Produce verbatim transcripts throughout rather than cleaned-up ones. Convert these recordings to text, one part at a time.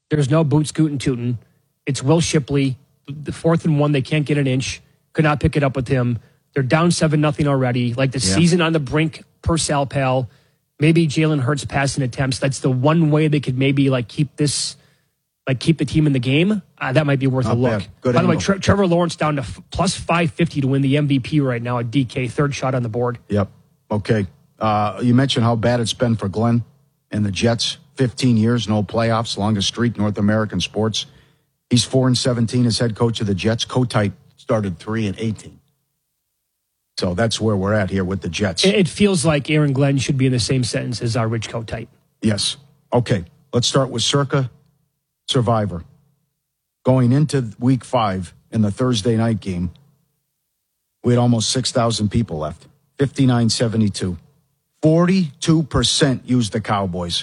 There's no boot scootin' tootin'. It's Will Shipley. The fourth and one, they can't get an inch. Could not pick it up with him. They're down seven nothing already. Like the yeah. season on the brink per Sal Pal. Maybe Jalen Hurts passing attempts. That's the one way they could maybe like keep this, like keep the team in the game. Uh, that might be worth Not a look. Good By angle. the way, Tre- Trevor Lawrence down to f- plus five fifty to win the M V P right now at D K. Third shot on the board. Yep. Okay. Uh, you mentioned how bad it's been for Glenn and the Jets. fifteen years, no playoffs, longest streak North American sports. He's four and seventeen as head coach of the Jets. Kotite started three and eighteen. So that's where we're at here with the Jets. It feels like Aaron Glenn should be in the same sentence as our Rich Kotite. Yes. Okay. Let's start with Circa Survivor. Going into week five in the Thursday night game, we had almost six thousand people left. fifty-nine seventy-two. forty-two percent used the Cowboys.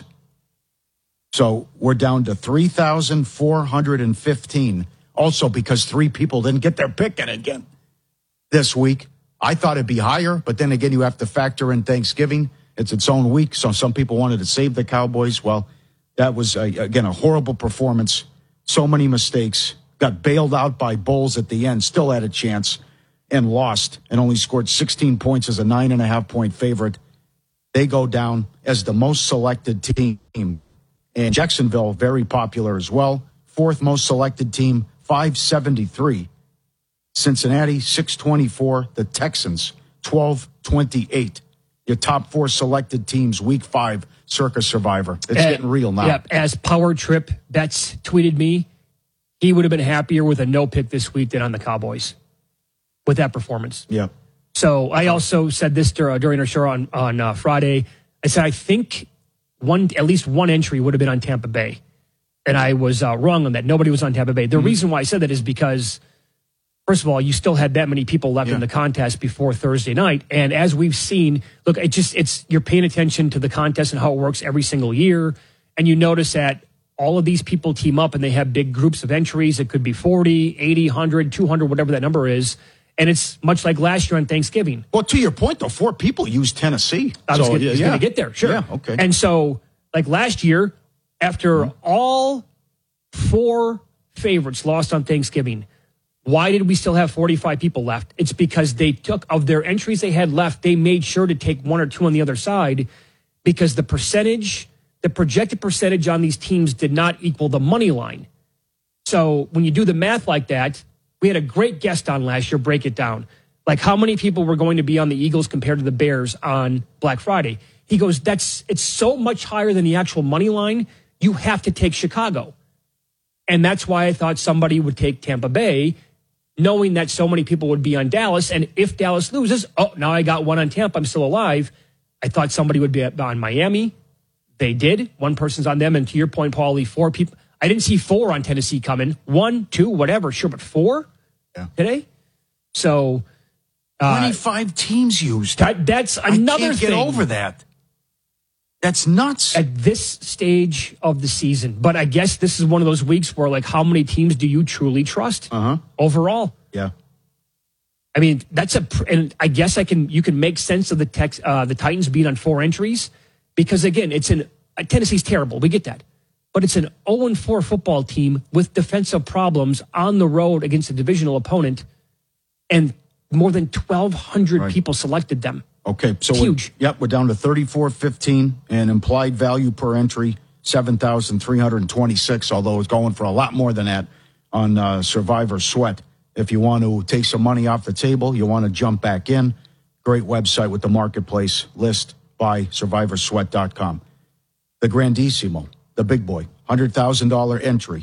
So we're down to three thousand four hundred fifteen. Also because three people didn't get their pick in again this week. I thought it'd be higher, but then again, you have to factor in Thanksgiving. It's its own week, so some people wanted to save the Cowboys. Well, that was, a, again, a horrible performance. So many mistakes. Got bailed out by Bulls at the end, still had a chance, and lost, and only scored sixteen points as a nine and a half point favorite. They go down as the most selected team. And Jacksonville, very popular as well. Fourth most selected team, five seventy-three. Cincinnati, six twenty-four. The Texans, twelve twenty-eight. Your top four selected teams, week five, Circa Survivor. It's uh, getting real now. Yeah, as Power Trip Bets tweeted me, he would have been happier with a no pick this week than on the Cowboys with that performance. Yeah. So I also said this during our show on, on uh, Friday. I said, I think one at least one entry would have been on Tampa Bay. And I was uh, wrong on that. Nobody was on Tampa Bay. The mm-hmm. reason why I said that is because, first of all, you still had that many people left yeah. in the contest before Thursday night. And as we've seen, look, it just it's you're paying attention to the contest and how it works every single year. And you notice that all of these people team up and they have big groups of entries. It could be forty, eighty, one hundred, two hundred, whatever that number is. And it's much like last year on Thanksgiving. Well, to your point, though, four people used Tennessee. I was so, going yeah. to get there, sure. Yeah, okay. And so, like last year, after mm-hmm. all four favorites lost on Thanksgiving, why did we still have forty-five people left? It's because they took, of their entries they had left, they made sure to take one or two on the other side because the percentage, the projected percentage on these teams did not equal the money line. So when you do the math like that, we had a great guest on last year, break it down. Like how many people were going to be on the Eagles compared to the Bears on Black Friday? He goes, that's it's so much higher than the actual money line. You have to take Chicago. And that's why I thought somebody would take Tampa Bay, knowing that so many people would be on Dallas. And if Dallas loses, oh, now I got one on Tampa. I'm still alive. I thought somebody would be on Miami. They did. One person's on them. And to your point, Paulie, four people. I didn't see four on Tennessee coming. One, two, whatever. Sure, but four yeah. today? So. Uh, twenty-five teams used. That, that's another I can't thing. get over that. That's nuts. At this stage of the season. But I guess this is one of those weeks where, like, how many teams do you truly trust uh-huh. overall? Yeah. I mean, that's a, and I guess I can, you can make sense of the tex, uh, the Titans being on four entries because, again, it's an, uh, Tennessee's terrible. We get that. But it's an oh and four football team with defensive problems on the road against a divisional opponent, and more than twelve hundred right. people selected them. Okay, so huge. We're, yep, we're down to thirty-four fifteen, and implied value per entry seven thousand three hundred twenty-six. Although it's going for a lot more than that on uh, Survivor Sweat. If you want to take some money off the table, you want to jump back in. Great website with the marketplace list by survivor sweat dot com. The Grandissimo. The big boy, one hundred thousand dollars entry.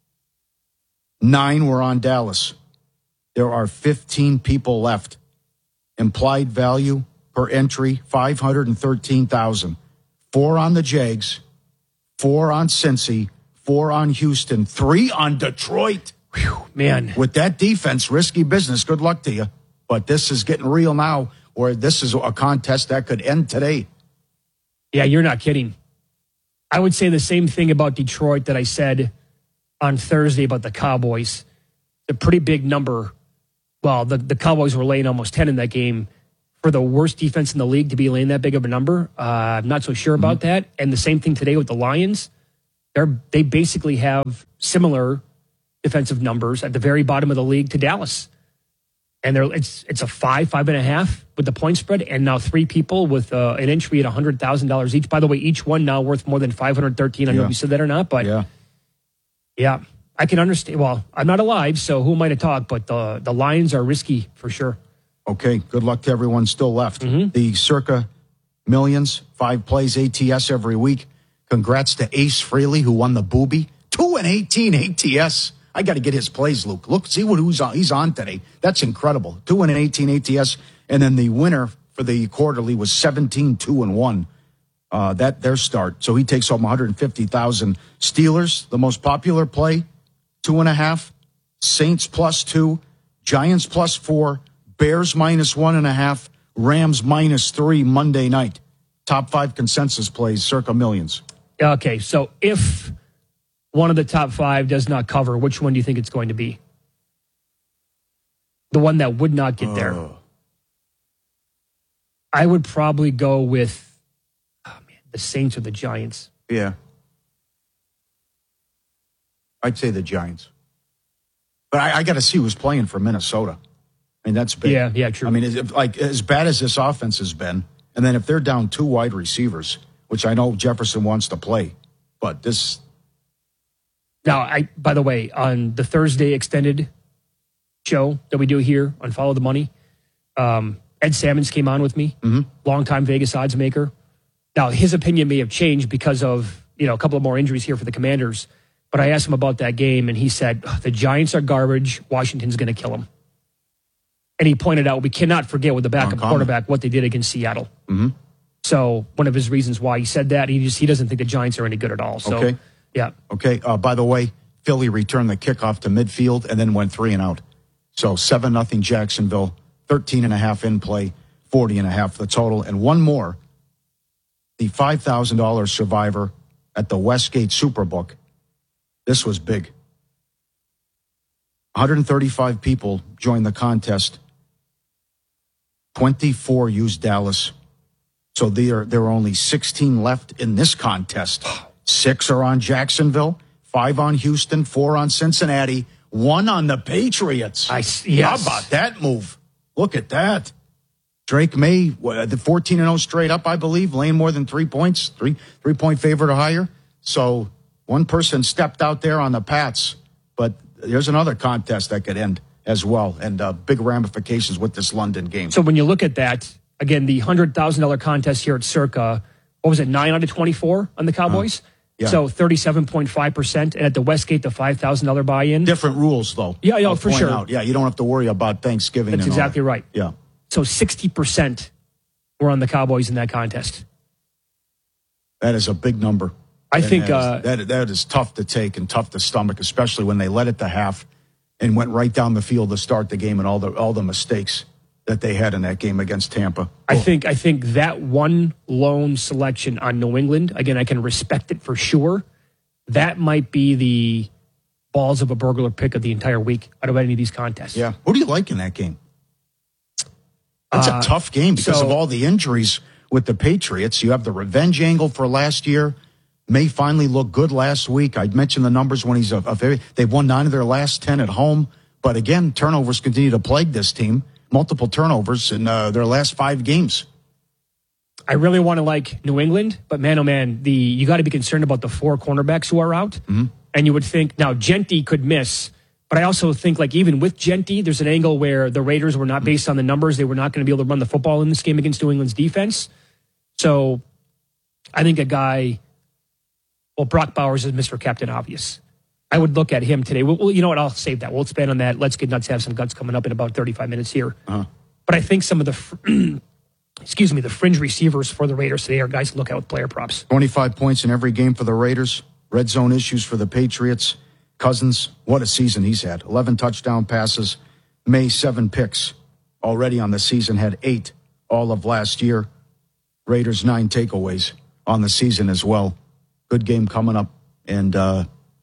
Nine were on Dallas. There are fifteen people left. Implied value per entry, five hundred thirteen thousand dollars. Four on the Jags, four on Cincy, four on Houston, three on Detroit. Whew, man. With that defense, risky business. Good luck to you. But this is getting real now, or this is a contest that could end today. Yeah, you're not kidding. I would say the same thing about Detroit that I said on Thursday about the Cowboys. A pretty big number. Well, the, the Cowboys were laying almost ten in that game. For the worst defense in the league to be laying that big of a number, uh, I'm not so sure about mm-hmm. that. And the same thing today with the Lions. They're they basically have similar defensive numbers at the very bottom of the league to Dallas. And they're, it's it's a five, five and a half with the point spread, and now three people with uh, an entry at one hundred thousand dollars each. By the way, each one now worth more than five hundred thirteen dollars. I don't know Yeah. if you said that or not, but Yeah. yeah, I can understand. Well, I'm not alive, so who am I to talk? But the, the Lions are risky for sure. Okay, good luck to everyone still left. The Circa Millions, five plays A T S every week. Congrats to Ace Frehley, who won the Booby. two and eighteen A T S. I got to get his plays, Luke. Look, see what who's on, he's on today. That's incredible. two and eighteen A T S. And then the winner for the quarterly was seventeen, two and one. Uh, that their start. So he takes home one hundred fifty thousand. Steelers, the most popular play, two and a half. Saints plus two. Giants plus four. Bears minus one and a half. Rams minus three Monday night. Top five consensus plays, Circa Millions. Okay, so if one of the top five does not cover, which one do you think it's going to be? The one that would not get there. Oh. I would probably go with oh man, the Saints or the Giants. Yeah. I'd say the Giants. But I, I got to see who's playing for Minnesota. I mean, that's big. Yeah, yeah, true. I mean, is- if, like as bad as this offense has been, and then if they're down two wide receivers, which I know Jefferson wants to play, but this, Now, I by the way, on the Thursday extended show that we do here on Follow the Money, um, Ed Sammons came on with me, mm-hmm. longtime Vegas odds maker. Now, his opinion may have changed because of you know a couple of more injuries here for the Commanders. But I asked him about that game, and he said the Giants are garbage. Washington's going to kill them. And he pointed out we cannot forget with the backup Uncommon. quarterback what they did against Seattle. Mm-hmm. So one of his reasons why he said that, he just he doesn't think the Giants are any good at all. So Okay. yeah. okay. Uh, by the way, Philly returned the kickoff to midfield and then went three and out. So seven nothing Jacksonville, thirteen and a half in play, forty and a half the total, and one more. The five thousand dollars survivor at the Westgate Superbook. This was big. one hundred thirty-five people joined the contest. twenty-four used Dallas. So there, there are only sixteen left in this contest. Six are on Jacksonville, five on Houston, four on Cincinnati, one on the Patriots. I s- yes. How about that move? Look at that. Drake May, what, the fourteen and oh straight up, I believe, laying more than three points, three three point favorite or higher. So one person stepped out there on the Pats, but there's another contest that could end as well, and uh, big ramifications with this London game. So when you look at that, again, the one hundred thousand dollars contest here at Circa, what was it, nine out of twenty-four on the Cowboys? Uh, yeah. So thirty-seven point five percent. And at the Westgate, the five thousand dollars buy-in. Different rules, though. Yeah, yeah, I'll for point sure. out. Yeah, you don't have to worry about Thanksgiving. That's and all exactly that. right. Yeah. So sixty percent were on the Cowboys in that contest. That is a big number. I And think that is, uh, that, that is tough to take and tough to stomach, especially when they led it to half and went right down the field to start the game and all the all the mistakes that they had in that game against Tampa. I think I think that one lone selection on New England, again, I can respect it for sure. That might be the balls of a burglar pick of the entire week out of any of these contests. Yeah. Who do you like in that game? That's Uh, a tough game because so- of all the injuries with the Patriots. You have the revenge angle for last year. May finally look good last week. I mentioned the numbers when he's a, a very, they've won nine of their last ten at home. But again, turnovers continue to plague this team. Multiple turnovers in uh, their last five games. I really want to like New England, but man, oh man, the you got to be concerned about the four cornerbacks who are out. Mm-hmm. And you would think now Genty could miss, but I also think like even with Genty, there's an angle where the Raiders were not based on the numbers. They were not going to be able to run the football in this game against New England's defense. So I think a guy, well, Brock Bowers is Mister Captain Obvious. I would look at him today. Well, well, you know what? I'll save that. We'll expand on that. Let's get nuts, have some guts coming up in about thirty-five minutes here. Uh-huh. But I think some of the, fr- excuse me, the fringe receivers for the Raiders today are guys to look at with player props. twenty-five points in every game for the Raiders. Red zone issues for the Patriots. Cousins, what a season he's had. eleven touchdown passes. May, seven picks. Already on the season, had eight all of last year. Raiders, nine takeaways on the season as well. Good game coming up. And uh,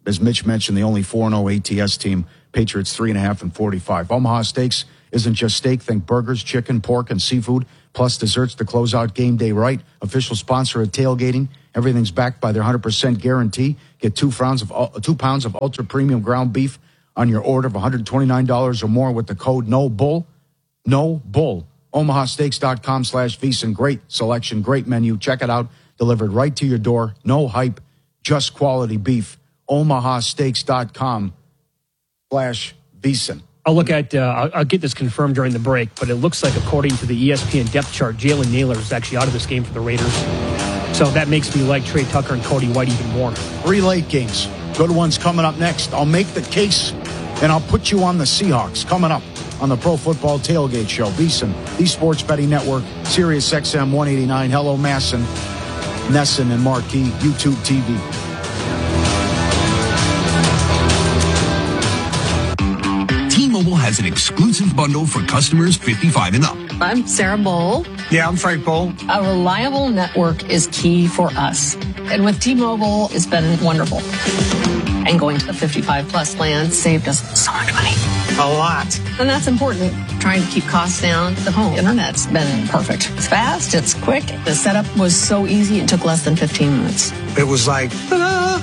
as Mitch mentioned, the only four and oh A T S team. Patriots three and a half and forty-five. Omaha Steaks isn't just steak. Think burgers, chicken, pork, and seafood, plus desserts to close out game day right. Official sponsor of tailgating. Everything's backed by their one hundred percent guarantee. Get two pounds of uh, two pounds of ultra premium ground beef on your order of one hundred twenty-nine dollars or more with the code No Bull. No Bull. Omaha Steaks dot com slash VSiN. Great selection, great menu. Check it out. Delivered right to your door. No hype, just quality beef. Omaha Steaks dot com slash VSiN. I'll look at, uh, I'll, I'll get this confirmed during the break, but it looks like, according to the E S P N depth chart, Jalen Naylor is actually out of this game for the Raiders. So that makes me like Trey Tucker and Cody White even more. Three late games. Good ones coming up next. I'll make the case, and I'll put you on the Seahawks coming up on the Pro Football Tailgate Show. VSiN, the Sports Betting Network, Sirius X M one eighty-nine. Hello, Masson, Nesson, and Marquee, YouTube T V. T-Mobile has an exclusive bundle for customers fifty-five and up. I'm Sarah Bowl. Yeah, I'm Frank Bowl. A reliable network is key for us. And with T-Mobile, it's been wonderful. And going to the fifty-five plus plan saved us so much money. A lot. And that's important. Trying to keep costs down. The home internet's been perfect. It's fast, it's quick. The setup was so easy, it took less than fifteen minutes. It was like, ta-da!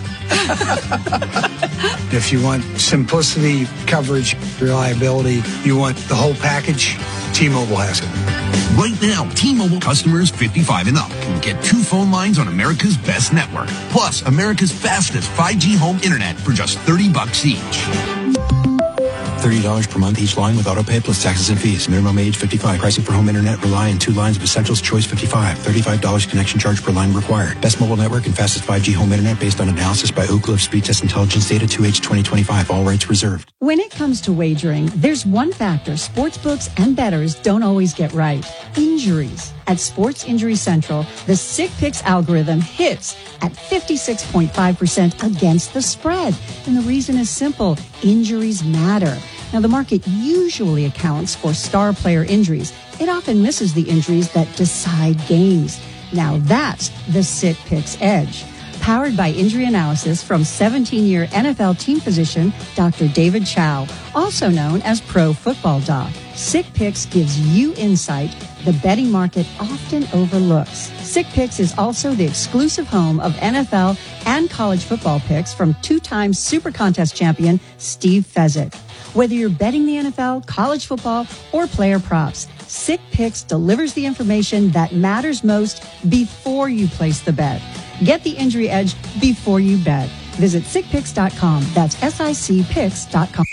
If you want simplicity, coverage, reliability, you want the whole package, T-Mobile has it. Right now, T-Mobile customers fifty-five and up can get two phone lines on America's best network, plus America's fastest five G home internet for just thirty bucks each. thirty dollars per month each line with autopay plus taxes and fees. Minimum age fifty-five. Pricing for home internet rely on two lines of Essentials Choice fifty-five. thirty-five dollars connection charge per line required. Best mobile network and fastest five G home internet based on analysis by Ookla of Speed Test Intelligence Data two H twenty twenty-five. All rights reserved. When it comes to wagering, there's one factor sportsbooks and bettors don't always get right. Injuries. At Sports Injury Central, the Sick Picks algorithm hits at fifty-six point five percent against the spread. And the reason is simple. Injuries matter. Now, the market usually accounts for star player injuries. It often misses the injuries that decide games. Now, that's the Sick Picks edge. Powered by injury analysis from seventeen-year N F L team physician Doctor David Chow, also known as Pro Football Doc. Sick Picks gives you insight the betting market often overlooks. Sick Picks is also the exclusive home of N F L and college football picks from two-time Super Contest champion Steve Fezzik. Whether you're betting the N F L, college football, or player props, Sick Picks delivers the information that matters most before you place the bet. Get the injury edge before you bet. Visit sick picks dot com. That's S I C picks dot com.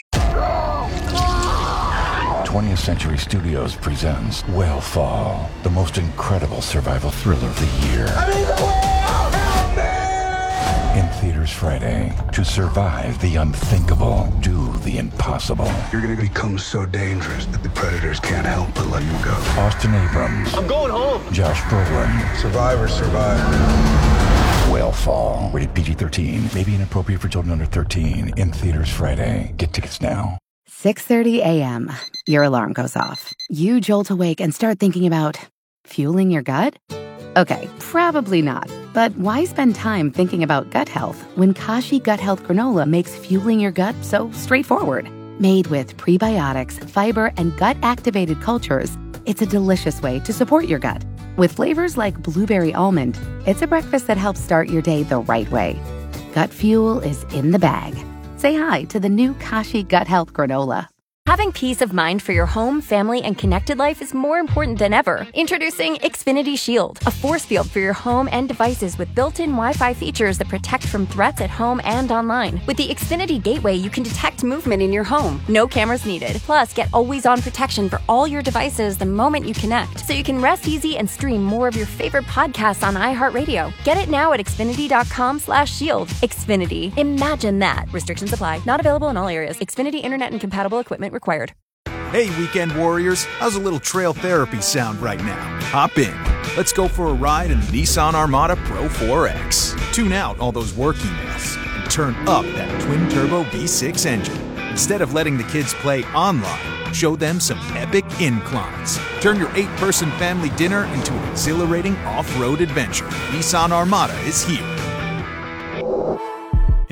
twentieth Century Studios presents Whale Fall, the most incredible survival thriller of the year. I need the whale! Help me! In theaters Friday. To survive the unthinkable, do the impossible. You're gonna become so dangerous that the predators can't help but let you go. Austin Abrams. I'm going home. Josh Brolin. Survivor, survivor. Whale Fall. Rated P G thirteen. May be inappropriate for children under thirteen. In theaters Friday. Get tickets now. six thirty a.m. Your alarm goes off. You jolt awake and start thinking about fueling your gut? Okay, probably not. But why spend time thinking about gut health when Kashi Gut Health Granola makes fueling your gut so straightforward? Made with prebiotics, fiber, and gut-activated cultures, it's a delicious way to support your gut. With flavors like blueberry almond, it's a breakfast that helps start your day the right way. Gut fuel is in the bag. Say hi to the new Kashi Gut Health Granola. Having peace of mind for your home, family, and connected life is more important than ever. Introducing Xfinity Shield, a force field for your home and devices with built-in Wi-Fi features that protect from threats at home and online. With the Xfinity Gateway, you can detect movement in your home. No cameras needed. Plus, get always-on protection for all your devices the moment you connect, so you can rest easy and stream more of your favorite podcasts on iHeartRadio. Get it now at Xfinity.com slash shield. Xfinity. Imagine that. Restrictions apply. Not available in all areas. Xfinity Internet and compatible equipment required. Hey, weekend warriors, how's a little trail therapy sound right now? Hop in. Let's go for a ride in the Nissan Armada Pro four X. Tune out all those work emails and turn up that twin-turbo V six engine. Instead of letting the kids play online, show them some epic inclines. Turn your eight-person family dinner into an exhilarating off-road adventure. Nissan Armada is here.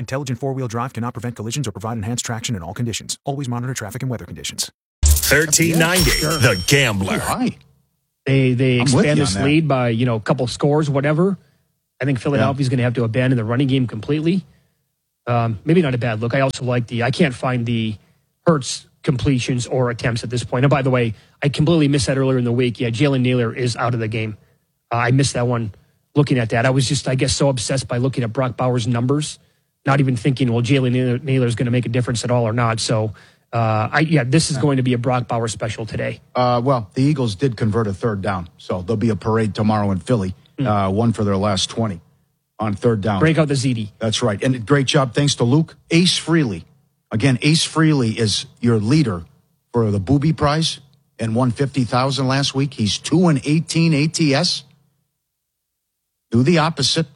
Intelligent four-wheel drive cannot prevent collisions or provide enhanced traction in all conditions. Always monitor traffic and weather conditions. thirteen ninety, sure. The Gambler. Hi. They they I'm with expand you this on that. lead by, you know, a couple scores, whatever. I think Philadelphia's going to have to abandon the running game completely. Um, maybe not a bad look. I also like the, I can't find the Hurts completions or attempts at this point. And by the way, I completely missed that earlier in the week. Yeah, Jalen Naylor is out of the game. Uh, I missed that one looking at that. I was just, I guess, so obsessed by looking at Brock Bowers' numbers, not even thinking, well, Jalen Naylor is going to make a difference at all or not. So, uh, I yeah, this is going to be a Brock Bowers special today. Uh, well, the Eagles did convert a third down, so there'll be a parade tomorrow in Philly, mm. uh, one for their last twenty on third down. Break out the Z D. That's right. And great job, thanks to Luke. Ace Frehley. Again, Ace Frehley is your leader for the Booby Prize and won fifty thousand dollars last week. He's two and eighteen A T S. Do the opposite.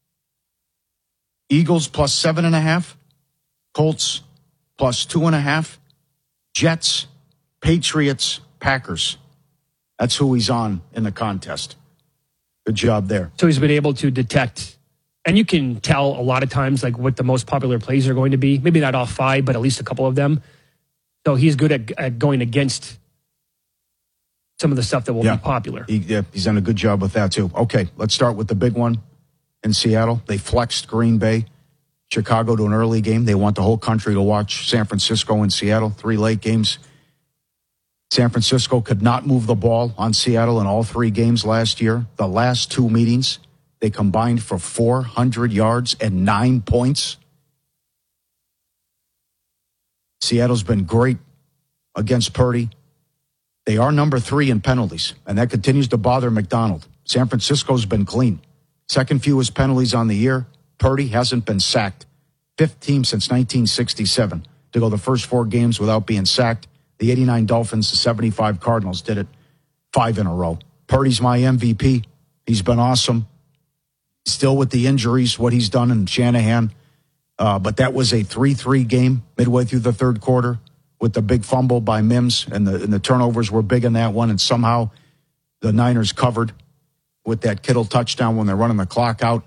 Eagles plus seven and a half. Colts plus two and a half. Jets, Patriots, Packers. That's who he's on in the contest. Good job there. So he's been able to detect, and you can tell a lot of times like what the most popular plays are going to be. Maybe not all five, but at least a couple of them. So he's good at, at going against some of the stuff that will yeah. be popular. He, yeah, he's done a good job with that, too. Okay, let's start with the big one in Seattle. They flexed Green Bay, Chicago to an early game. They want the whole country to watch San Francisco and Seattle, three late games. San Francisco could not move the ball on Seattle in all three games last year. The last two meetings, they combined for four hundred yards and nine points. Seattle's been great against Purdy. They are number three in penalties, and that continues to bother McDonald. San Francisco's been clean. Second fewest penalties on the year. Purdy hasn't been sacked. Fifth team since nineteen sixty-seven to go the first four games without being sacked. The eighty-nine Dolphins, the seventy-five Cardinals did it five in a row. Purdy's my M V P. He's been awesome. Still with the injuries, what he's done in Shanahan. Uh, but that was a three three game midway through the third quarter with the big fumble by Mims, and the, and the turnovers were big in that one, and somehow the Niners covered with that Kittle touchdown when they're running the clock out.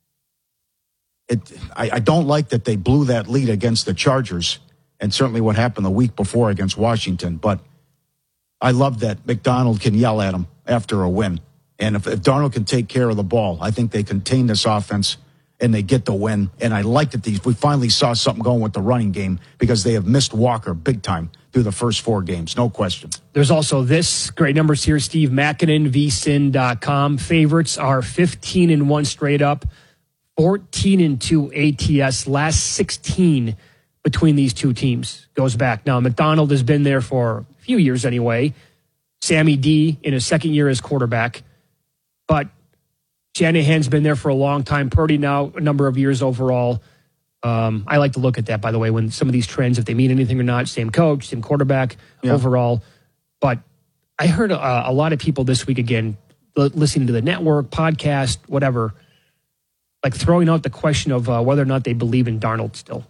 It, I, I don't like that they blew that lead against the Chargers, and certainly what happened the week before against Washington, but I love that McDonald can yell at him after a win. And if, if Darnold can take care of the ball, I think they contain this offense and they get the win. And I like that these, we finally saw something going with the running game because they have missed Walker big time through the first four games. No question. There's also this great numbers here. Steve Makinen, V S I N dot com. Favorites are fifteen and one straight up, fourteen and two A T S. Last sixteen between these two teams goes back. Now, McDonald has been there for a few years anyway. Sammy D in his second year as quarterback. But Shanahan's been there for a long time. Purdy now a number of years overall. Um, I like to look at that, by the way, when some of these trends, if they mean anything or not, same coach, same quarterback yeah. overall. But I heard a, a lot of people this week, again, listening to the network, podcast, whatever, like throwing out the question of uh, whether or not they believe in Darnold still.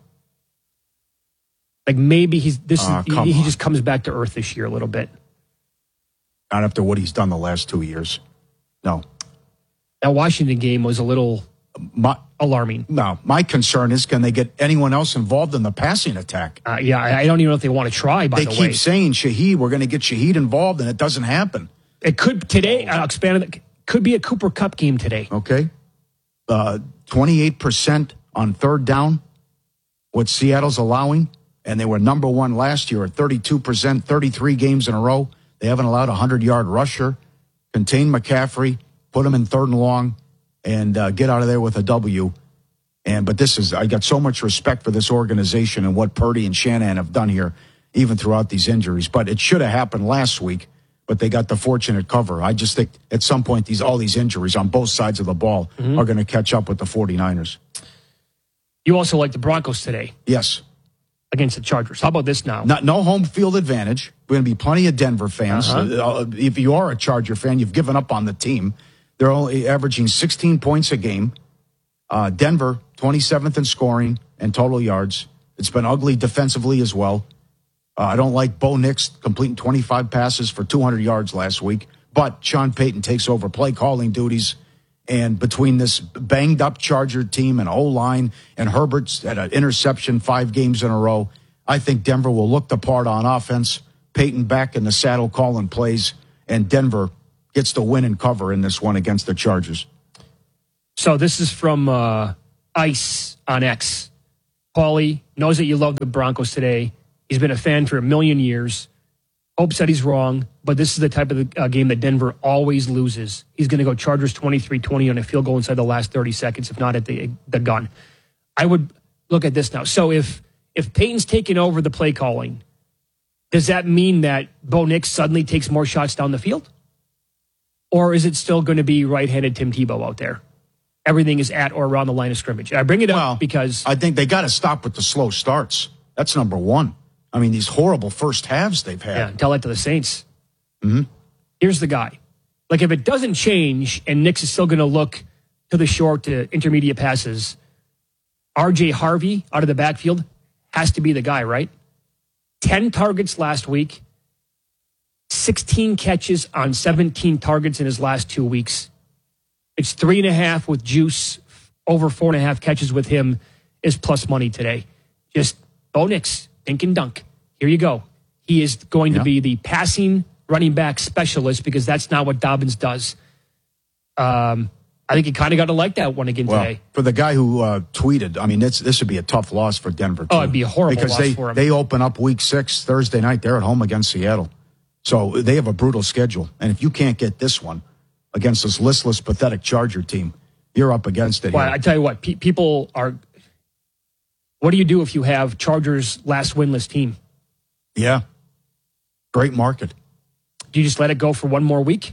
Like maybe he's this uh, is, he, he just comes back to earth this year a little bit. Not after what he's done the last two years. No. That Washington game was a little my, alarming. No, my concern is can they get anyone else involved in the passing attack? Uh, yeah, I, I don't even know if they want to try, by they the way. They keep saying, Shaheed, we're going to get Shaheed involved, and it doesn't happen. It could, today, I'll expand it, could be a Cooper Kupp game today. Okay. Uh, twenty-eight percent on third down, what Seattle's allowing, and they were number one last year at thirty-two percent, thirty-three games in a row. They haven't allowed a hundred-yard rusher. Contain McCaffrey, put him in third and long, and uh, get out of there with a W. And but this is, I got so much respect for this organization and what Purdy and Shanahan have done here, even throughout these injuries. But it should have happened last week, but they got the fortunate cover. I just think at some point these all these injuries on both sides of the ball mm-hmm. are going to catch up with the 49ers. You also like the Broncos today. Yes. Against the Chargers. How about this now? Not, no home field advantage. We're going to be plenty of Denver fans. Uh-huh. Uh, if you are a Charger fan, you've given up on the team. They're only averaging sixteen points a game. Uh, Denver, twenty-seventh in scoring and total yards. It's been ugly defensively as well. Uh, I don't like Bo Nix completing twenty-five passes for two hundred yards last week. But Sean Payton takes over play calling duties, And between this banged up Charger team and O-line and Herbert's at an interception five games in a row, I think Denver will look the part on offense. Peyton back in the saddle calling plays, and Denver gets the win and cover in this one against the Chargers. So this is from uh, Ice on X. Paulie knows that you love the Broncos today. He's been a fan for a million years. Hope said he's wrong, but this is the type of uh, game that Denver always loses. He's going to go Chargers twenty-three twenty on a field goal inside the last thirty seconds, if not at the the gun. I would look at this now. So if if Peyton's taking over the play calling, does that mean that Bo Nix suddenly takes more shots down the field? Or is it still going to be right-handed Tim Tebow out there? Everything is at or around the line of scrimmage. I bring it well, up because I think they got to stop with the slow starts. That's number one. I mean, these horrible first halves they've had. Yeah, tell that to the Saints. Mm-hmm. Here's the guy. Like, if it doesn't change and Nix is still going to look to the short to intermediate passes, R J Harvey out of the backfield has to be the guy, right? ten targets last week, sixteen catches on seventeen targets in his last two weeks. It's three and a half with Juice. Over four and a half catches with him is plus money today. Just Bo Nix. Dink and dunk. Here you go. He is going yeah. to be the passing running back specialist because that's not what Dobbins does. Um, I think he kind of got to like that one again well, today. For the guy who uh, tweeted, I mean, this this would be a tough loss for Denver, too. Oh, it'd be a horrible because loss they, for him. They open up week six, Thursday night. They're at home against Seattle. So they have a brutal schedule. And if you can't get this one against this listless, pathetic Charger team, you're up against it. Well, here. I tell you what, pe- people are... What do you do if you have Chargers' last winless team? Yeah. Great market. Do you just let it go for one more week?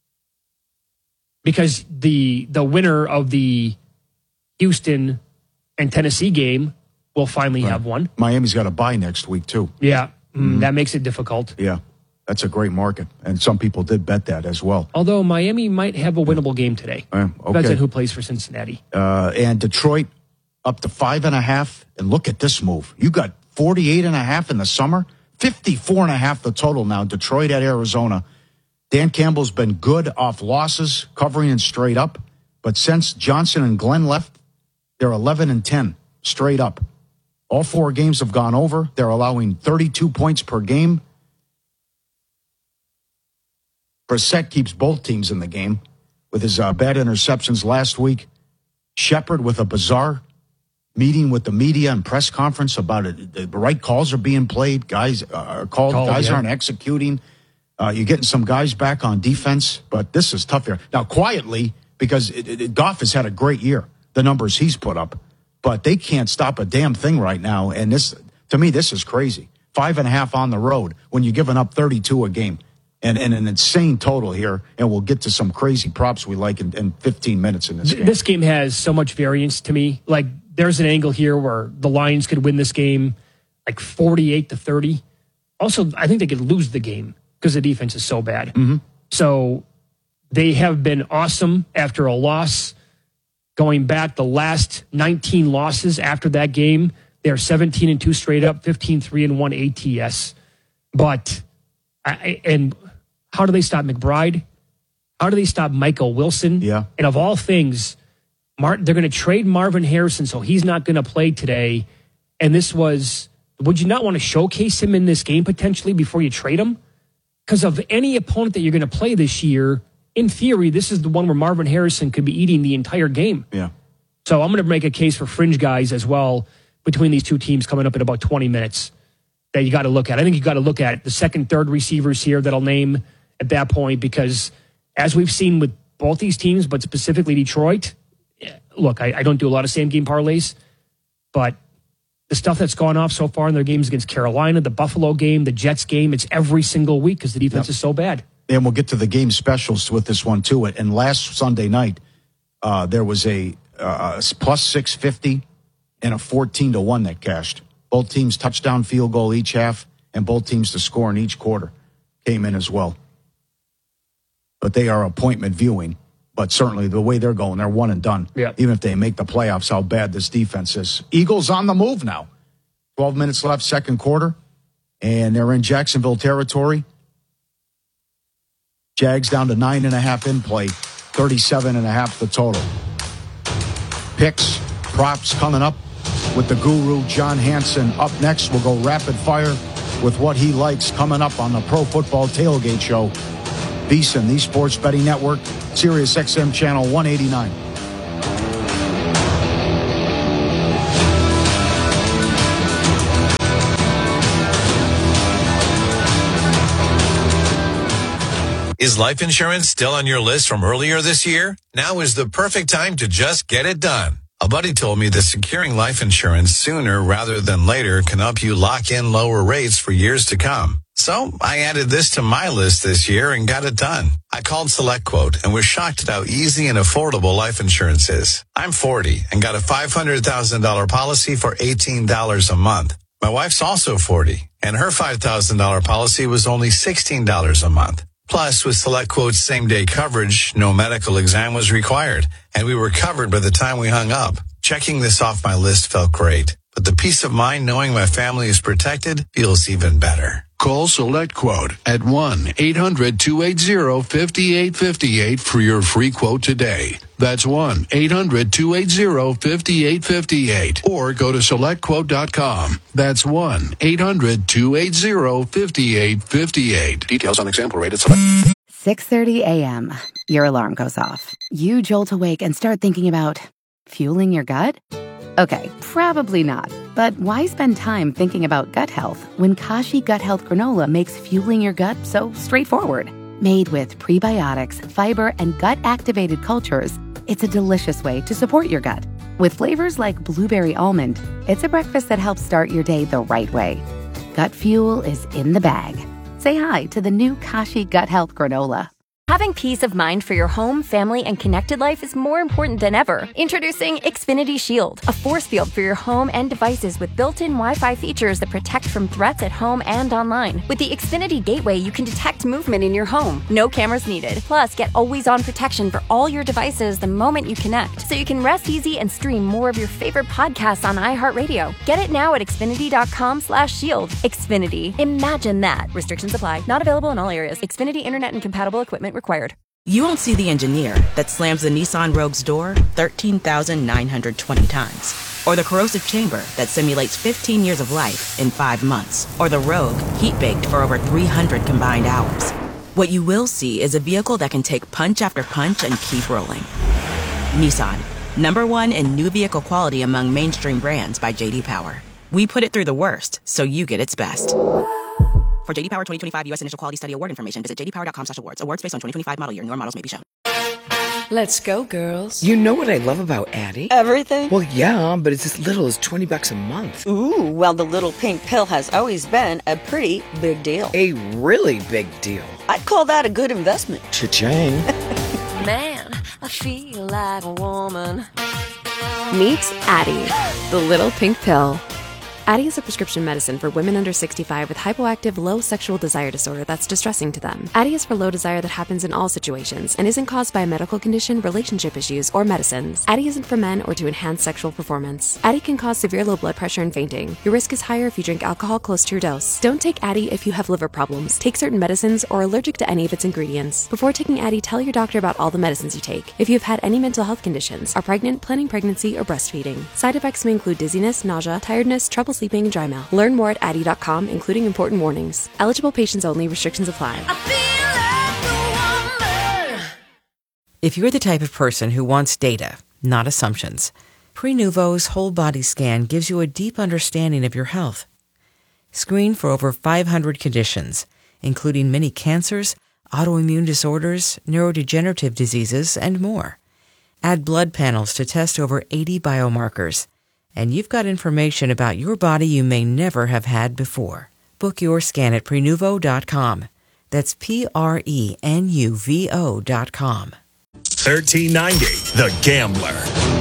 Because the the winner of the Houston and Tennessee game will finally right. have one. Miami's got a bye next week, too. Yeah, mm-hmm. That makes it difficult. Yeah, that's a great market. And some people did bet that as well. Although Miami might have a winnable game today. Uh, okay. Depends on who plays for Cincinnati. Uh, and Detroit up to five and a half. And look at this move. You got forty-eight and a half in the summer, fifty-four and a half the total now. Detroit at Arizona. Dan Campbell's been good off losses, covering and straight up. But since Johnson and Glenn left, they're eleven and ten straight up. All four games have gone over. They're allowing thirty-two points per game. Brissett keeps both teams in the game with his uh, bad interceptions last week. Shepard with a bizarre meeting with the media and press conference about it. The right calls are being played. Guys are called. Called, guys yeah. aren't executing. Uh, you're getting some guys back on defense, but this is tough here. Now, quietly, because it, it, Goff has had a great year, the numbers he's put up, but they can't stop a damn thing right now. And this, to me, this is crazy. Five and a half on the road when you're giving up thirty-two a game. And, and an insane total here, and we'll get to some crazy props we like in, in fifteen minutes in this game. This game has so much variance to me. Like, there's an angle here where the Lions could win this game like forty-eight to thirty. Also, I think they could lose the game because the defense is so bad. Mm-hmm. So they have been awesome after a loss. Going back the last nineteen losses after that game, they're seventeen and two straight up, fifteen three and one A T S. But, I, and how do they stop McBride? How do they stop Michael Wilson? Yeah. And of all things, Martin, they're going to trade Marvin Harrison, so he's not going to play today. And this was, would you not want to showcase him in this game potentially before you trade him? Because of any opponent that you're going to play this year, in theory, this is the one where Marvin Harrison could be eating the entire game. Yeah. So I'm going to make a case for fringe guys as well between these two teams coming up in about twenty minutes that you got to look at. I think you got to look at the second, third receivers here that I'll name at that point, because as we've seen with both these teams, but specifically Detroit, look, I, I don't do a lot of same game parlays, but the stuff that's gone off so far in their games against Carolina, the Buffalo game, the Jets game, it's every single week because the defense yep. is so bad. And we'll get to the game specials with this one too. And last Sunday night, uh, there was a uh, plus six fifty and a fourteen to one that cashed. Both teams touchdown field goal each half, and both teams to score in each quarter came in as well. But they are appointment viewing. But certainly the way they're going, they're one and done. Yeah. Even if they make the playoffs, how bad this defense is. Eagles on the move now. twelve minutes left, second quarter. And they're in Jacksonville territory. Jags down to nine and a half in play. thirty-seven and a half the total. Picks, props coming up with the guru John Hansen. Up next, we'll go rapid fire with what he likes coming up on the Pro Football Tailgate Show. VSiN, the Sports Betting Network, Sirius X M Channel one eighty-nine. Is life insurance still on your list from earlier this year? Now is the perfect time to just get it done. A buddy told me that securing life insurance sooner rather than later can help you lock in lower rates for years to come. So I added this to my list this year and got it done. I called SelectQuote and was shocked at how easy and affordable life insurance is. I'm forty and got a five hundred thousand dollars policy for eighteen dollars a month. My wife's also forty and her five thousand dollars policy was only sixteen dollars a month. Plus, with SelectQuote's same-day coverage, no medical exam was required, and we were covered by the time we hung up. Checking this off my list felt great, but the peace of mind knowing my family is protected feels even better. Call SelectQuote at one eight hundred two eight zero five eight five eight for your free quote today. That's one eight hundred two eight zero five eight five eight. Or go to select quote dot com. That's one eight hundred two eight zero five eight five eight. Details on example rate at Select. six thirty a.m. Your alarm goes off. You jolt awake and start thinking about fueling your gut? Okay, probably not. But why spend time thinking about gut health when Kashi Gut Health Granola makes fueling your gut so straightforward? Made with prebiotics, fiber, and gut-activated cultures, it's a delicious way to support your gut. With flavors like blueberry almond, it's a breakfast that helps start your day the right way. Gut fuel is in the bag. Say hi to the new Kashi Gut Health Granola. Having peace of mind for your home, family, and connected life is more important than ever. Introducing Xfinity Shield, a force field for your home and devices with built-in Wi-Fi features that protect from threats at home and online. With the Xfinity Gateway, you can detect movement in your home. No cameras needed. Plus, get always-on protection for all your devices the moment you connect, so you can rest easy and stream more of your favorite podcasts on iHeartRadio. Get it now at xfinity.com slash shield. Xfinity. Imagine that. Restrictions apply. Not available in all areas. Xfinity Internet and compatible equipment required. You won't see the engineer that slams the Nissan Rogue's door thirteen thousand nine hundred twenty times. Or the corrosive chamber that simulates fifteen years of life in five months. Or the Rogue heat-baked for over three hundred combined hours. What you will see is a vehicle that can take punch after punch and keep rolling. Nissan, number one in new vehicle quality among mainstream brands by J D Power. We put it through the worst, so you get its best. For J D Power twenty twenty-five U S Initial Quality Study Award information, visit j d power dot com slash awards. Awards based on twenty twenty-five model year. Newer models may be shown. Let's go, girls. You know what I love about Addie? Everything? Well, yeah, but it's as little as twenty bucks a month. Ooh, well, the little pink pill has always been a pretty big deal. A really big deal. I'd call that a good investment. Cha-ching. Man, I feel like a woman. Meet Addie, the little pink pill. Addie is a prescription medicine for women under sixty-five with hypoactive low sexual desire disorder that's distressing to them. Addie is for low desire that happens in all situations and isn't caused by a medical condition, relationship issues, or medicines. Addie isn't for men or to enhance sexual performance. Addie can cause severe low blood pressure and fainting. Your risk is higher if you drink alcohol close to your dose. Don't take Addie if you have liver problems, take certain medicines, or are allergic to any of its ingredients. Before taking Addie, tell your doctor about all the medicines you take. If you have had any mental health conditions, are pregnant, planning pregnancy, or breastfeeding. Side effects may include dizziness, nausea, tiredness, trouble sleeping, and dry mouth. Learn more at addie dot com, including important warnings. Eligible patients only. Restrictions apply. If you're the type of person who wants data, not assumptions, Prenuvo's whole body scan gives you a deep understanding of your health. Screen for over five hundred conditions, including many cancers, autoimmune disorders, neurodegenerative diseases, and more. Add blood panels to test over eighty biomarkers. And you've got information about your body you may never have had before. Book your scan at Prenuvo dot com. That's P R E N U V O dot com. thirteen ninety, The Gambler.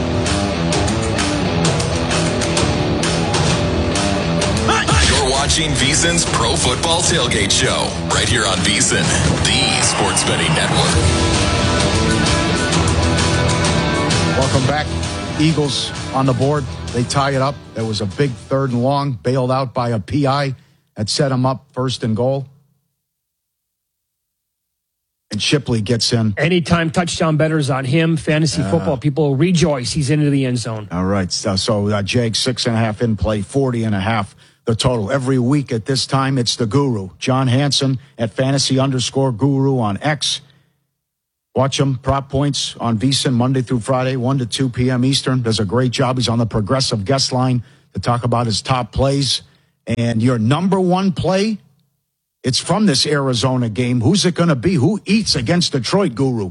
You're watching VSiN's Pro Football Tailgate Show, right here on VSiN, the Sports Betting Network. Welcome back. Eagles on the board. They tie it up. There was a big third and long, bailed out by a P I that set him up first and goal. And Shipley gets in. Anytime touchdown bettors on him, fantasy Yeah. football, people rejoice. He's into the end zone. All right. So, so uh, Jake, six and a half in play, forty and a half the total. Every week at this time, it's the Guru, John Hansen at fantasy underscore guru on X. Watch him, prop points on VSiN Monday through Friday, one to two p.m. Eastern. Does a great job. He's on the Progressive guest line to talk about his top plays. And your number one play, it's from this Arizona game. Who's it going to be? Who eats against Detroit, Guru?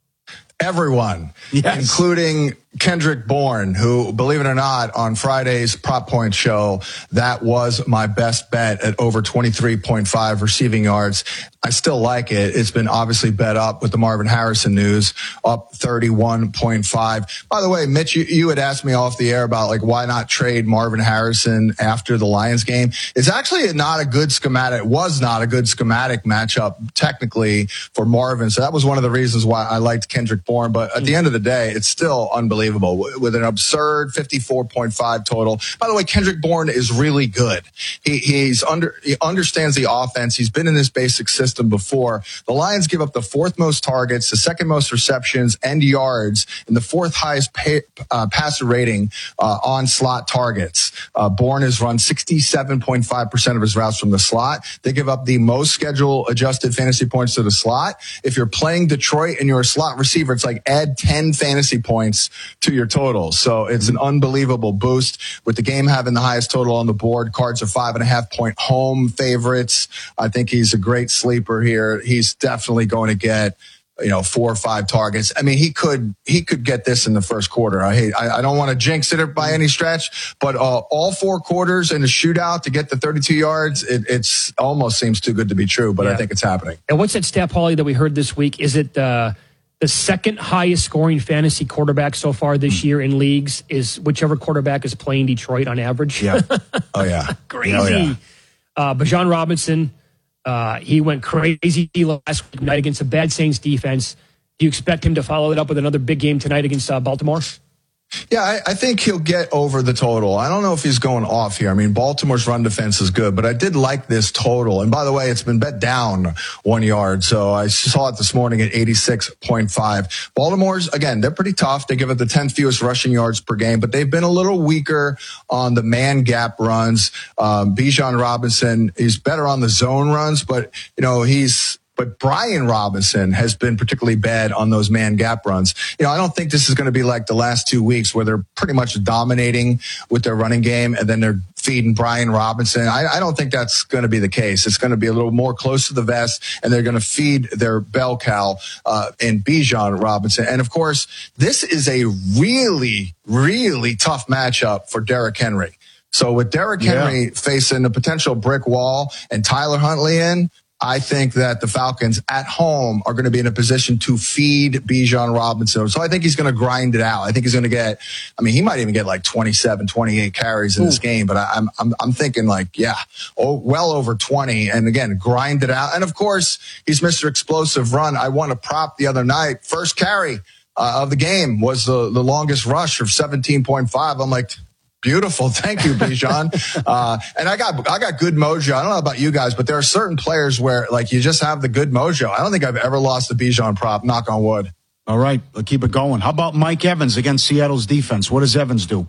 Everyone, yes. Including Kendrick Bourne, who, believe it or not, on Friday's Prop Point show, that was my best bet at over twenty-three point five receiving yards. I still like it. It's been obviously bet up with the Marvin Harrison news, up thirty-one point five. By the way, Mitch, you, you had asked me off the air about, like, why not trade Marvin Harrison after the Lions game. It's actually not a good schematic. It was not a good schematic matchup, technically, for Marvin. So that was one of the reasons why I liked Kendrick Bourne. But at the end of the day, it's still unbelievable with an absurd fifty-four point five total. By the way, Kendrick Bourne is really good. He, he's under, he understands the offense. He's been in this basic system before. The Lions give up the fourth most targets, the second most receptions and yards, and the fourth highest pay, uh, passer rating uh, on slot targets. Uh, Bourne has run sixty-seven point five percent of his routes from the slot. They give up the most schedule adjusted fantasy points to the slot. If you're playing Detroit and you're a slot receiver, it's like add ten fantasy points to your total. So it's an unbelievable boost. With the game having the highest total on the board, Cards are five and a half point home favorites. I think he's a great sleeper here. He's definitely going to get, you know, four or five targets. I mean, he could he could get this in the first quarter. I hate. I, I don't want to jinx it by any stretch, but uh, all four quarters in a shootout to get the thirty-two yards, it it's almost seems too good to be true. But yeah. I think it's happening. And what's that stat, Paulie, that we heard this week? Is it uh, the second highest scoring fantasy quarterback so far this year in leagues is whichever quarterback is playing Detroit on average? Yeah. Oh yeah. Crazy. Oh, yeah. Uh, Bijan Robinson. Uh, he went crazy last night against a bad Saints defense. Do you expect him to follow it up with another big game tonight against uh, Baltimore? Yeah, I, I think he'll get over the total. I don't know if he's going off here. I mean, Baltimore's run defense is good, but I did like this total. And by the way, it's been bet down one yard. So I saw it this morning at eighty-six point five. Baltimore's, again, they're pretty tough. They give it the tenth fewest rushing yards per game, but they've been a little weaker on the man gap runs. Um, Bijan Robinson is better on the zone runs, but, you know, he's, But Brian Robinson has been particularly bad on those man gap runs. You know, I don't think this is going to be like the last two weeks where they're pretty much dominating with their running game and then they're feeding Brian Robinson. I, I don't think that's going to be the case. It's going to be a little more close to the vest and they're going to feed their bell cow uh, in Bijan Robinson. And of course, this is a really, really tough matchup for Derrick Henry. So with Derrick Henry yeah. facing a potential brick wall and Tyler Huntley in, I think that the Falcons at home are going to be in a position to feed Bijan Robinson. So I think he's going to grind it out. I think he's going to get, I mean, he might even get like twenty-seven, twenty-eight carries in Ooh. this game, but I, I'm, I'm, I'm thinking like, yeah, oh, well over twenty. And again, grind it out. And of course, he's Mister Explosive Run. I won a prop the other night. First carry uh, of the game was the, the longest rush of seventeen point five. I'm like, beautiful. Thank you, Bijan. uh, and I got, I got good mojo. I don't know about you guys, but there are certain players where like you just have the good mojo. I don't think I've ever lost a Bijan prop, knock on wood. All right. We'll keep it going. How about Mike Evans against Seattle's defense? What does Evans do?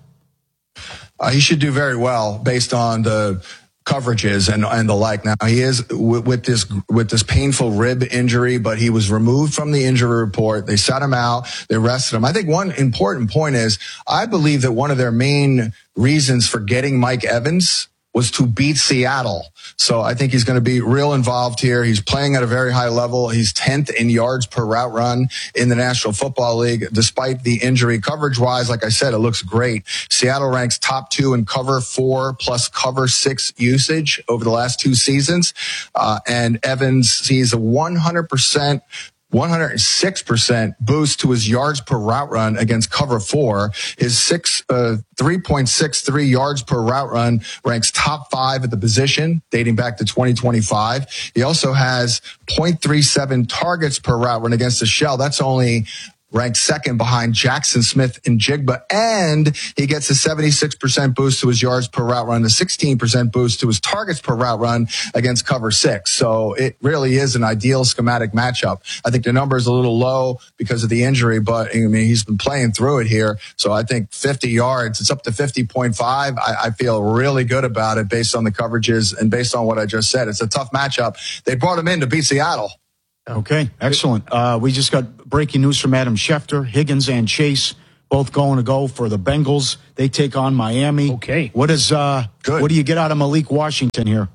Uh, he should do very well based on the coverages and and the like. Now he is with, with this with this painful rib injury, but he was removed from the injury report. They sat him out. They rested him. I think one important point is I believe that one of their main reasons for getting Mike Evans was to beat Seattle. So I think he's going to be real involved here. He's playing at a very high level. He's tenth in yards per route run in the National Football League. Despite the injury, coverage-wise, like I said, it looks great. Seattle ranks top two in cover four plus cover six usage over the last two seasons. Uh, and Evans sees a one hundred percent one hundred six percent boost to his yards per route run against cover four. His six, uh, three point six three yards per route run ranks top five at the position dating back to twenty twenty-five. He also has zero point three seven targets per route run against the shell. That's only ranked second behind Jackson Smith and Jigba. And he gets a seventy-six percent boost to his yards per route run, a sixteen percent boost to his targets per route run against cover six. So it really is an ideal schematic matchup. I think the number is a little low because of the injury, but I mean, he's been playing through it here. So I think fifty yards, it's up to fifty point five. I, I feel really good about it based on the coverages and based on what I just said. It's a tough matchup. They brought him in to beat Seattle. Okay, excellent. Uh, we just got breaking news from Adam Schefter. Higgins and Chase both going to go for the Bengals. They take on Miami. Okay. What is uh? Good. What do you get out of Malik Washington here?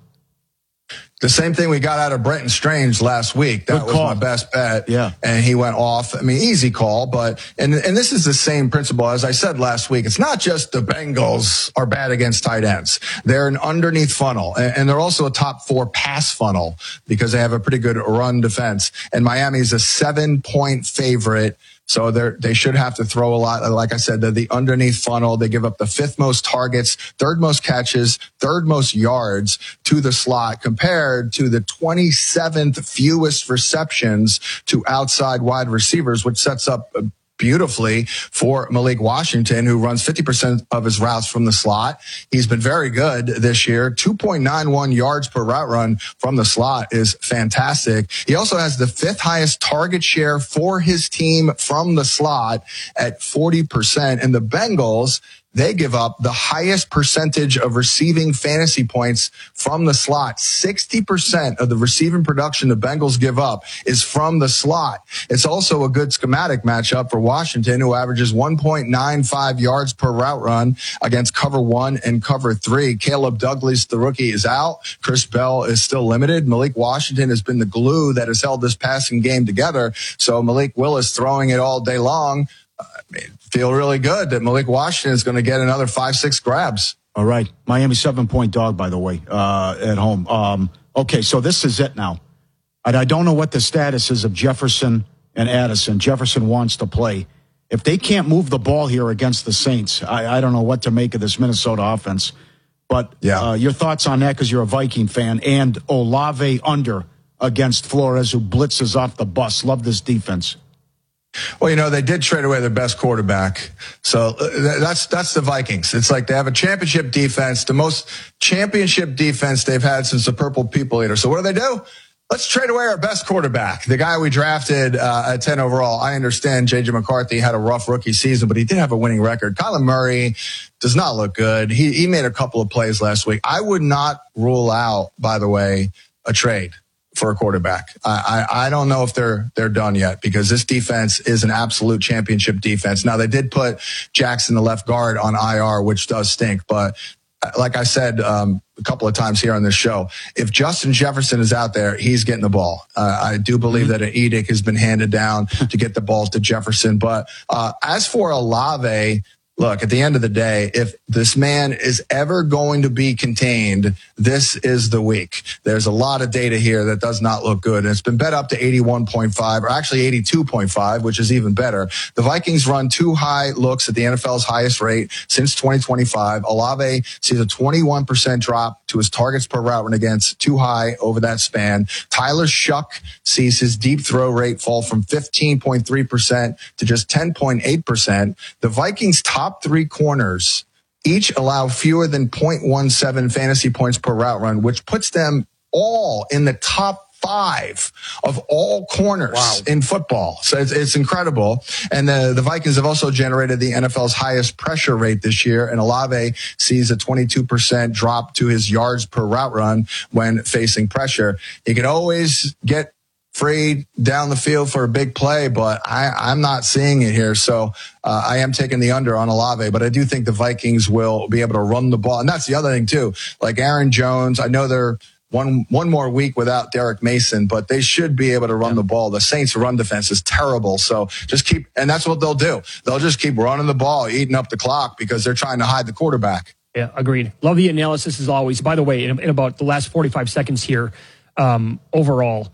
The same thing we got out of Brenton Strange last week. That Good was call. my best bet. Yeah. And he went off. I mean, easy call, but, and, and this is the same principle as I said last week. It's not just the Bengals are bad against tight ends. They're an underneath funnel, and, and they're also a top four pass funnel because they have a pretty good run defense. And Miami's a seven point favorite. So they they should have to throw a lot. Like I said, they're the underneath funnel. They give up the fifth most targets, third most catches, third most yards to the slot compared to the twenty-seventh fewest receptions to outside wide receivers, which sets up beautifully for Malik Washington, who runs fifty percent of his routes from the slot. He's been very good this year. two point nine one yards per route run from the slot is fantastic. He also has the fifth highest target share for his team from the slot at forty percent. And the Bengals, they give up the highest percentage of receiving fantasy points from the slot. sixty percent of the receiving production the Bengals give up is from the slot. It's also a good schematic matchup for Washington, who averages one point nine five yards per route run against cover one and cover three. Caleb Douglas, the rookie, is out. Chris Bell is still limited. Malik Washington has been the glue that has held this passing game together. So Malik Willis throwing it all day long. I mean, feel really good that Malik Washington is going to get another five, six grabs. All right. Miami seven-point dog, by the way, uh, at home. Um, okay, so this is it now. And I don't know what the status is of Jefferson and Addison. Jefferson wants to play. If they can't move the ball here against the Saints, I, I don't know what to make of this Minnesota offense. But yeah. uh, your thoughts on that, because you're a Viking fan, and Olave under against Flores, who blitzes off the bus. Love this defense. Well, you know, they did trade away their best quarterback. So that's that's the Vikings. It's like they have a championship defense, the most championship defense they've had since the Purple People Eater. So what do they do? Let's trade away our best quarterback, the guy we drafted uh, at ten overall. I understand J J McCarthy had a rough rookie season, but he did have a winning record. Kyler Murray does not look good. He, he made a couple of plays last week. I would not rule out, by the way, a trade for a quarterback. I, I, I don't know if they're they're done yet, because this defense is an absolute championship defense. Now, they did put Jackson, the left guard, on I R, which does stink. But like I said um, a couple of times here on this show, if Justin Jefferson is out there, he's getting the ball. Uh, I do believe mm-hmm. that an edict has been handed down to get the balls to Jefferson. But uh, as for Olave, look, at the end of the day, if this man is ever going to be contained, this is the week. There's a lot of data here that does not look good. And it's been bet up to eighty-one point five, or actually eighty-two point five, which is even better. The Vikings run two high looks at the N F L's highest rate since twenty twenty-five. Olave sees a twenty-one percent drop to his targets per route run against too high over that span. Tyler Shuck sees his deep throw rate fall from fifteen point three percent to just ten point eight percent. The Vikings' top three corners each allow fewer than zero point one seven fantasy points per route run, which puts them all in the top five of all corners wow. in football. So it's, it's incredible. And the, the Vikings have also generated the N F L's highest pressure rate this year. And Olave sees a twenty-two percent drop to his yards per route run when facing pressure. He can always get free down the field for a big play, but I, I'm not seeing it here. So uh, I am taking the under on Olave, but I do think the Vikings will be able to run the ball. And that's the other thing too. Like Aaron Jones, I know they're one one more week without Derek Mason, but they should be able to run yeah. the ball. The Saints' run defense is terrible. So just keep, and that's what they'll do. They'll just keep running the ball, eating up the clock, because they're trying to hide the quarterback. Yeah, agreed. Love the analysis as always. By the way, in, in about the last forty-five seconds here, um, overall,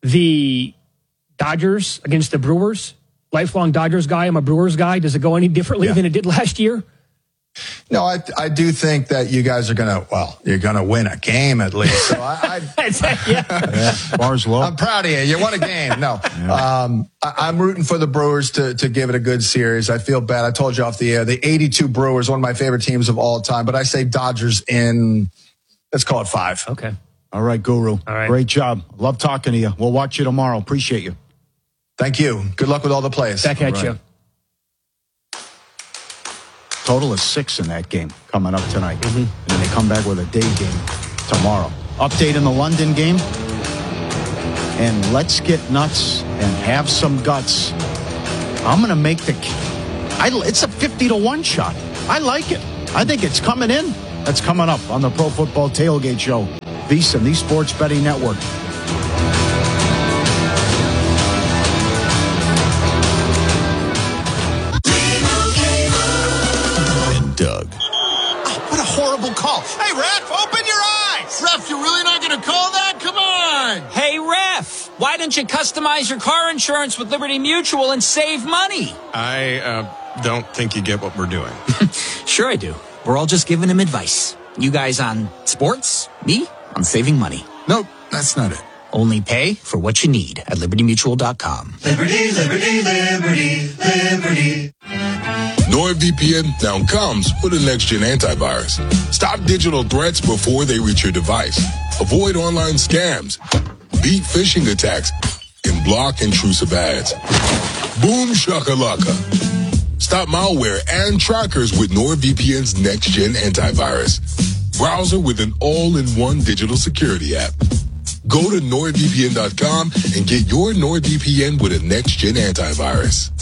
the Dodgers against the Brewers, lifelong Dodgers guy. I'm a Brewers guy. Does it go any differently yeah. than it did last year? No, I I do think that you guys are gonna. Well, you're gonna win a game at least. So I, I yeah. yeah, bars low. I'm proud of you. You won a game. No, yeah. um, I, I'm rooting for the Brewers to to give it a good series. I feel bad. I told you off the air. The eighty-two Brewers, one of my favorite teams of all time. But I say Dodgers in. Let's call it five. Okay. All right, Guru. All right. Great job. Love talking to you. We'll watch you tomorrow. Appreciate you. Thank you. Good luck with all the plays. Back at right. you. Total is six in that game coming up tonight. Mm-hmm. And then they come back with a day game tomorrow. Update in the London game. And let's get nuts and have some guts. I'm going to make the... I, it's a fifty to one shot. I like it. I think it's coming in. That's coming up on the Pro Football Tailgate Show. VSiN, the Sports Betting Network. Doug. Oh, what a horrible call. Hey, ref, open your eyes. Ref, you're really not going to call that? Come on. Hey, ref, why don't you customize your car insurance with Liberty Mutual and save money? I uh, don't think you get what we're doing. Sure I do. We're all just giving him advice. You guys on sports, me on saving money. Nope, that's not it. Only pay for what you need at liberty mutual dot com. Liberty, liberty, liberty, liberty. NordVPN now comes with a next-gen antivirus. Stop digital threats before they reach your device. Avoid online scams. Beat phishing attacks. And block intrusive ads. Boom shakalaka. Stop malware and trackers with NordVPN's next-gen antivirus. Browser with an all-in-one digital security app. Go to nord V P N dot com and get your NordVPN with a next-gen antivirus.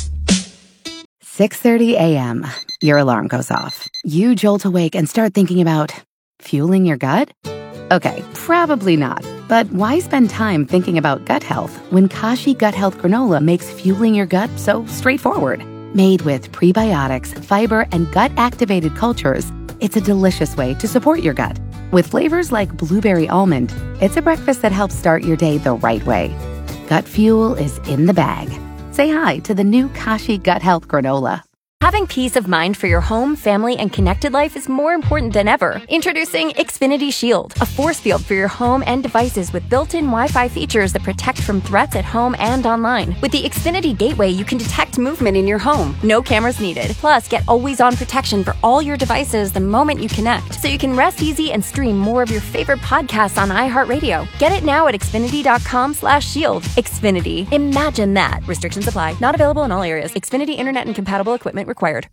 six thirty a.m. Your alarm goes off. You jolt awake and start thinking about fueling your gut? Okay, probably not. But why spend time thinking about gut health when Kashi Gut Health Granola makes fueling your gut so straightforward? Made with prebiotics, fiber, and gut-activated cultures, it's a delicious way to support your gut. With flavors like blueberry almond, it's a breakfast that helps start your day the right way. Gut fuel is in the bag. Say hi to the new Kashi Gut Health Granola. Having peace of mind for your home, family, and connected life is more important than ever. Introducing Xfinity Shield, a force field for your home and devices with built-in Wi-Fi features that protect from threats at home and online. With the Xfinity Gateway, you can detect movement in your home. No cameras needed. Plus, get always-on protection for all your devices the moment you connect, so you can rest easy and stream more of your favorite podcasts on iHeartRadio. Get it now at xfinity dot com slash shield. Xfinity. Imagine that. Restrictions apply. Not available in all areas. Xfinity Internet and compatible equipment required.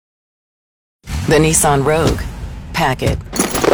The Nissan Rogue. Pack it.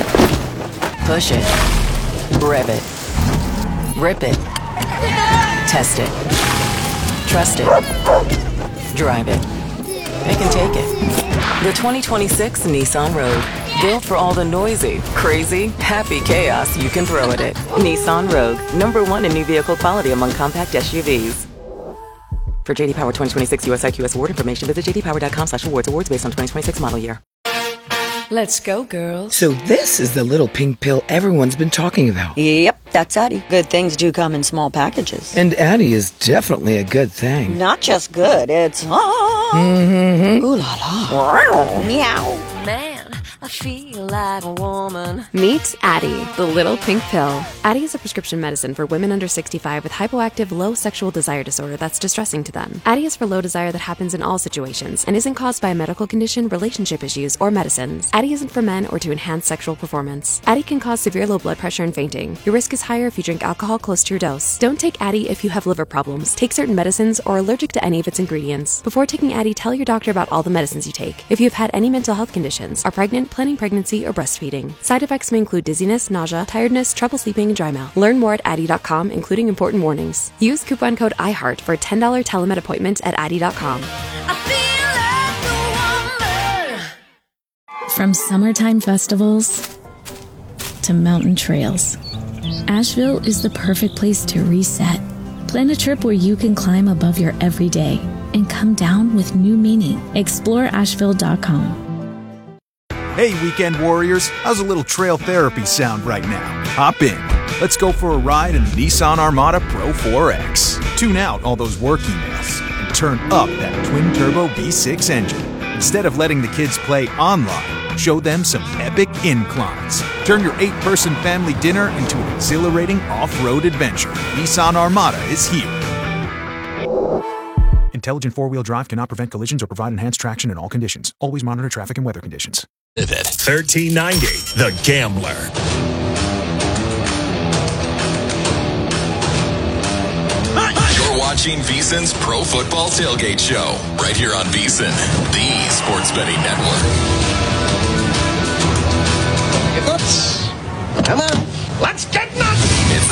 Push it. Rev it. Rip it. Test it. Trust it. Drive it. Pick and take it. The twenty twenty-six Nissan Rogue. Built for all the noisy, crazy, happy chaos you can throw at it. Nissan Rogue. Number one in new vehicle quality among compact S U Vs. For J D Power twenty twenty-six U S I Q S award information, visit j d power dot com slash awards. Awards based on twenty twenty-six model year. Let's go, girls. So this is the little pink pill everyone's been talking about. Yep, that's Addie. Good things do come in small packages. And Addie is definitely a good thing. Not just good, it's... Ah. Mm-hmm. Ooh la la. Meow. Man, I feel like a woman. Meet Addie, the little pink pill. Addie is a prescription medicine for women under sixty-five with hypoactive low sexual desire disorder that's distressing to them. Addie is for low desire that happens in all situations and isn't caused by a medical condition, relationship issues, or medicines. Addie isn't for men or to enhance sexual performance. Addie can cause severe low blood pressure and fainting. Your risk is higher if you drink alcohol close to your dose. Don't take Addie if you have liver problems, take certain medicines, or are allergic to any of its ingredients. Before taking Addie, tell your doctor about all the medicines you take. If you have had any mental health conditions, are pregnant, planning pregnancy, or breastfeeding. Side effects may include dizziness, nausea, tiredness, trouble sleeping, and dry mouth. Learn more at addie dot com, including important warnings. Use coupon code iHeart for a ten dollars telemed appointment at addie dot com. From summertime festivals to mountain trails, Asheville is the perfect place to reset. Plan a trip where you can climb above your everyday and come down with new meaning. Explore asheville dot com. Hey, weekend warriors, how's a little trail therapy sound right now? Hop in. Let's go for a ride in the Nissan Armada Pro four X. Tune out all those work emails and turn up that twin-turbo V six engine. Instead of letting the kids play online, show them some epic inclines. Turn your eight-person family dinner into an exhilarating off-road adventure. Nissan Armada is here. Intelligent four-wheel drive cannot prevent collisions or provide enhanced traction in all conditions. Always monitor traffic and weather conditions. thirteen ninety, The Gambler. You're watching VSiN's Pro Football Tailgate Show, right here on VSiN, the sports betting network. Come on, let's get